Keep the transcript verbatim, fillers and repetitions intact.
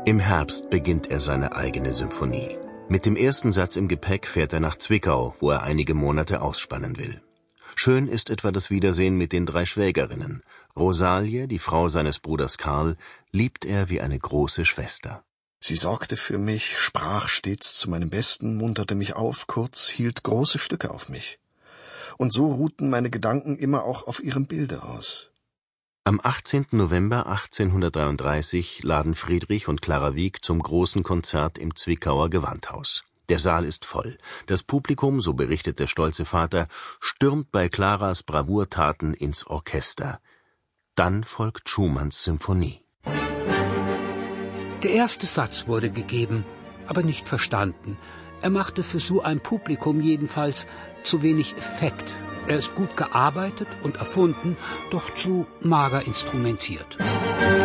Im Herbst beginnt er seine eigene Symphonie. Mit dem ersten Satz im Gepäck fährt er nach Zwickau, wo er einige Monate ausspannen will. Schön ist etwa das Wiedersehen mit den drei Schwägerinnen. Rosalie, die Frau seines Bruders Karl, liebt er wie eine große Schwester. Sie sorgte für mich, sprach stets zu meinem Besten, munterte mich auf, kurz hielt große Stücke auf mich. Und so ruhten meine Gedanken immer auch auf ihrem Bilde aus. Am achtzehnten November achtzehnhundertdreiunddreißig laden Friedrich und Clara Wieck zum großen Konzert im Zwickauer Gewandhaus. Der Saal ist voll. Das Publikum, so berichtet der stolze Vater, stürmt bei Claras Bravourtaten ins Orchester. Dann folgt Schumanns Symphonie. Der erste Satz wurde gegeben, aber nicht verstanden. Er machte für so ein Publikum jedenfalls zu wenig Effekt. Er ist gut gearbeitet und erfunden, doch zu mager instrumentiert.